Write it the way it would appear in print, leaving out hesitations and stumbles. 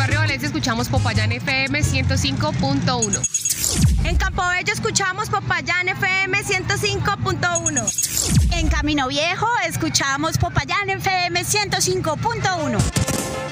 Barrio Valencia escuchamos Popayán FM 105.1. En Campobello escuchamos Popayán FM 105.1. En Camino Viejo escuchamos Popayán FM 105.1.